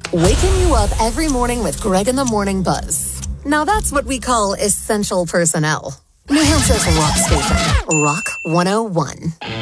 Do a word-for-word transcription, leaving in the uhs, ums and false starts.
Waking you up every morning with Greg in the Morning Buzz. Now that's what we call essential personnel. New Hampshire's rock station, Rock one oh one.